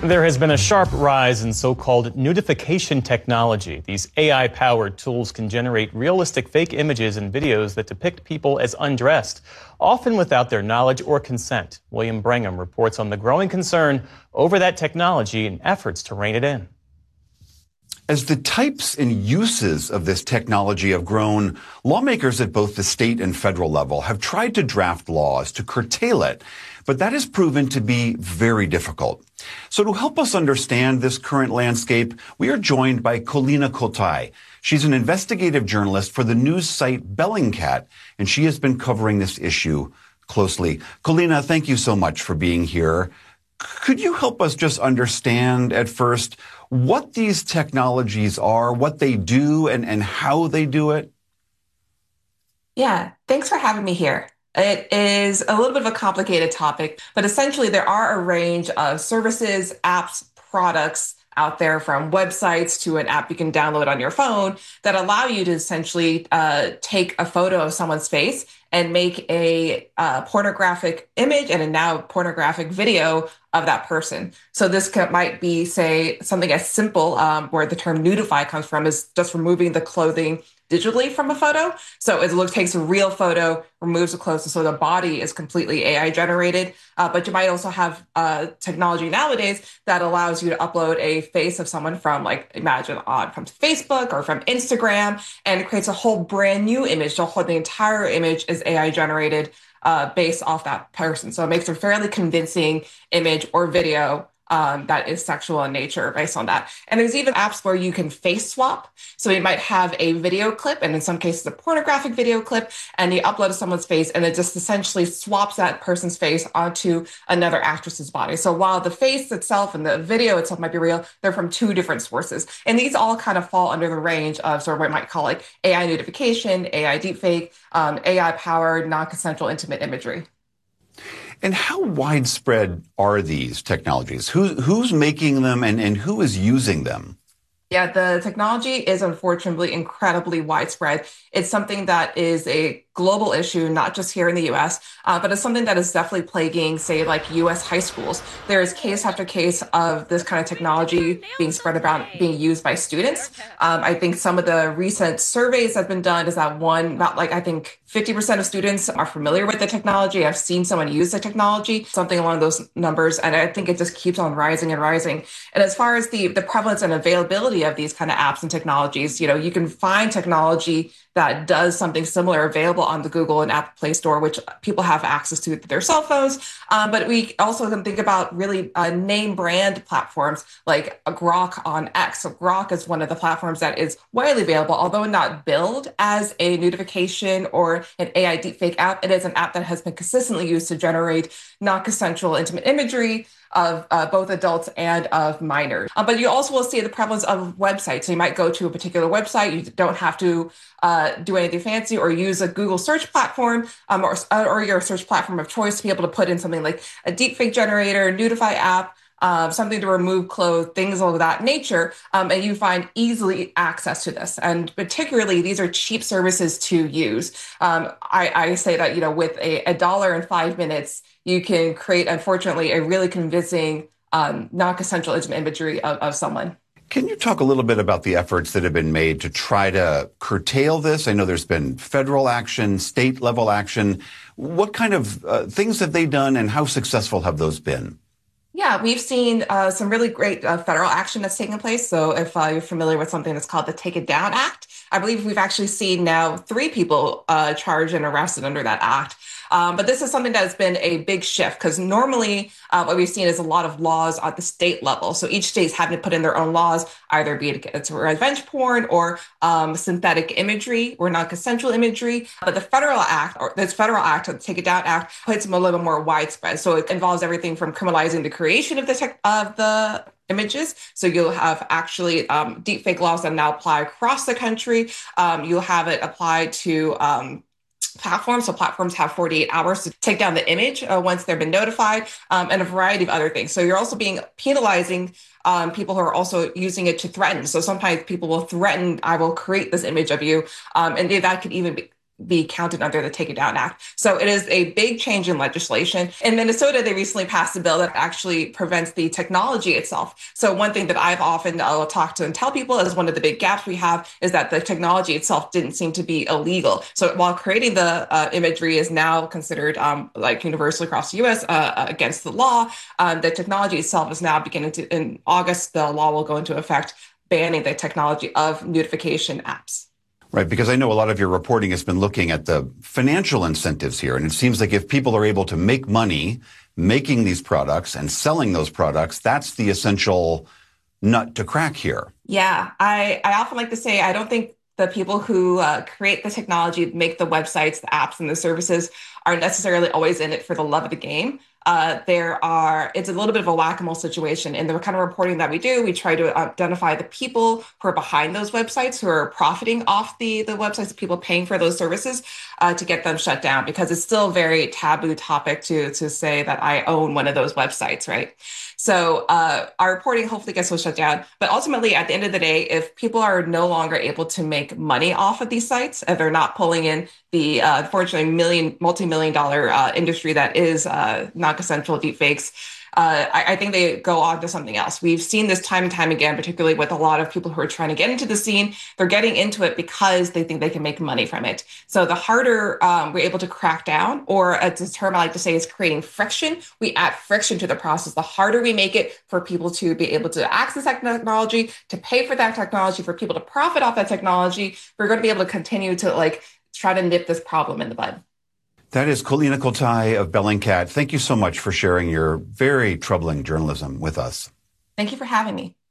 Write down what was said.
There has been a sharp rise in so-called nudification technology. These AI-powered tools can generate realistic fake images and videos that depict people as undressed, often without their knowledge or consent. William Brangham reports on the growing concern over that technology and efforts to rein it in. As the types and uses of this technology have grown, lawmakers at both the state and federal level have tried to draft laws to curtail it, but that has proven to be very difficult. So to help us understand this current landscape, we are joined by Kolina Kotai. She's an investigative journalist for the news site Bellingcat, and she has been covering this issue closely. Kolina, thank you so much for being here. Could you help us just understand at first what these technologies are, what they do, and how they do it? Yeah, thanks for having me here. It is a little bit of a complicated topic, but essentially there are a range of services, apps, products out there, from websites to an app you can download on your phone, that allow you to essentially take a photo of someone's face and make a pornographic image and a now pornographic video of that person. So this might be, say, something as simple, where the term nudify comes from, is just removing the clothing digitally from a photo. So it takes a real photo, removes the clothes, so the body is completely AI generated. But you might also have technology nowadays that allows you to upload a face of someone from, like, imagine from Facebook or from Instagram, and it creates a whole brand new image. The entire image is AI generated based off that person. So it makes a fairly convincing image or video that is sexual in nature based on that. And there's even apps where you can face swap. So you might have a video clip, and in some cases a pornographic video clip, and you upload someone's face, and it just essentially swaps that person's face onto another actress's body. So while the face itself and the video itself might be real, they're from two different sources. And these all kind of fall under the range of sort of what you might call like AI nudification, AI deepfake, AI-powered non-consensual intimate imagery. And how widespread are these technologies? Who's making them and who is using them? Yeah, the technology is unfortunately incredibly widespread. It's something that is a global issue, not just here in the US, but it's something that is definitely plaguing, say, like US high schools. There is case after case of this kind of technology being spread about, being used by students. I think some of the recent surveys that have been done is that I think 50% of students are familiar with the technology. I've seen someone use the technology, something along those numbers, and I think it just keeps on rising and rising. And as far as the prevalence and availability of these kind of apps and technologies, you can find technology that does something similar available on the Google and Apple Play Store, which people have access to with their cell phones. But we also can think about really name brand platforms like Grok on X. So Grok is one of the platforms that is widely available, although not billed as a nudification or an AI deepfake app. It is an app that has been consistently used to generate non-consensual intimate imagery of both adults and of minors. But you also will see the prevalence of websites. So you might go to a particular website. You don't have to do anything fancy or use a Google search platform or your search platform of choice to be able to put in something like a deepfake generator, Nudify app, something to remove clothes, things of that nature, and you find easily access to this. And particularly, these are cheap services to use. I say that, with a dollar and 5 minutes, you can create, unfortunately, a really convincing non-consensual intimate imagery of someone. Can you talk a little bit about the efforts that have been made to try to curtail this? I know there's been federal action, state level action. What kind of things have they done, and how successful have those been? Yeah, we've seen some really great federal action that's taken place. So if you're familiar with something that's called the Take It Down Act, I believe we've actually seen now 3 people charged and arrested under that act. But this is something that's been a big shift, because normally what we've seen is a lot of laws at the state level. So each state's having to put in their own laws, either be it it's revenge porn or synthetic imagery or non-consensual imagery. But this federal act, the Take It Down Act, puts them a little more widespread. So it involves everything from criminalizing the creation of the images. So you'll have actually deepfake laws that now apply across the country. You'll have it applied to platforms. So platforms have 48 hours to take down the image once they've been notified, and a variety of other things. So you're also penalizing people who are also using it to threaten. So sometimes people will threaten, I will create this image of you. And that could even be counted under the Take It Down Act. So it is a big change in legislation. In Minnesota, they recently passed a bill that actually prevents the technology itself. So one thing that I've often talked to and tell people is one of the big gaps we have is that the technology itself didn't seem to be illegal. So while creating the imagery is now considered like universally across the U.S. Against the law, the technology itself is now beginning to, in August, the law will go into effect banning the technology of nudification apps. Right, because I know a lot of your reporting has been looking at the financial incentives here, and it seems like if people are able to make money making these products and selling those products, that's the essential nut to crack here. Yeah, I often like to say I don't think the people who create the technology, make the websites, the apps, and the services are necessarily always in it for the love of the game. It's a little bit of a whack-a-mole situation. In the kind of reporting that we do, we try to identify the people who are behind those websites, who are profiting off the websites, the people paying for those services, to get them shut down, because it's still a very taboo topic to say that I own one of those websites, right? So our reporting hopefully gets those shut down. But ultimately, at the end of the day, if people are no longer able to make money off of these sites, if they're not pulling in the unfortunately multi-million dollar industry that is non-consensual deepfakes, I think they go on to something else. We've seen this time and time again, particularly with a lot of people who are trying to get into the scene. They're getting into it because they think they can make money from it. So the harder we're able to crack down, or a term I like to say is creating friction, we add friction to the process. The harder we make it for people to be able to access that technology, to pay for that technology, for people to profit off that technology, we're going to be able to continue to try to nip this problem in the bud. That is Kolina Kotai of Bellingcat. Thank you so much for sharing your very troubling journalism with us. Thank you for having me.